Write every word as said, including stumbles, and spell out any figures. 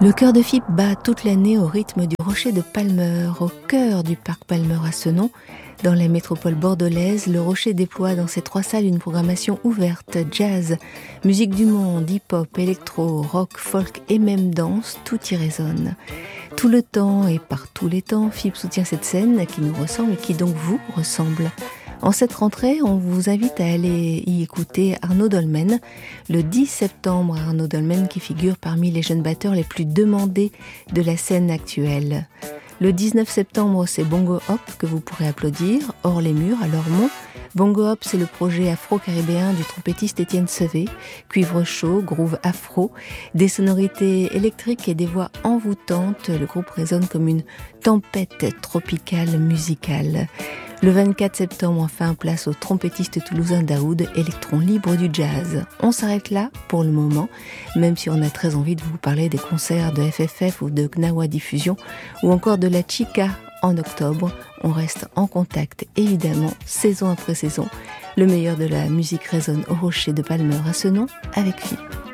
Le cœur de Fippe bat toute l'année au rythme du Rocher de Palmer, au cœur du parc Palmer à Senon. Dans la métropole bordelaise, le Rocher déploie dans ses trois salles une programmation ouverte, jazz, musique du monde, hip-hop, électro, rock, folk et même danse, tout y résonne. Tout le temps et par tous les temps, Fippe soutient cette scène qui nous ressemble et qui donc vous ressemble. En cette rentrée, on vous invite à aller y écouter Arnaud Dolmen. Le dix septembre, Arnaud Dolmen qui figure parmi les jeunes batteurs les plus demandés de la scène actuelle. Le dix-neuf septembre, c'est Bongo Hop que vous pourrez applaudir, hors les murs, à Lormont. Bongo Hop, c'est le projet afro-caribéen du trompettiste Étienne Sevé. Cuivre chaud, groove afro, des sonorités électriques et des voix envoûtantes. Le groupe résonne comme une tempête tropicale musicale. Le vingt-quatre septembre, enfin, place au trompettiste toulousain Daoud, électron libre du jazz. On s'arrête là pour le moment, même si on a très envie de vous parler des concerts de F F F ou de Gnawa Diffusion, ou encore de la Chica en octobre. On reste en contact, évidemment, saison après saison. Le meilleur de la musique résonne au Rocher de Palmer à Senon avec Fippe.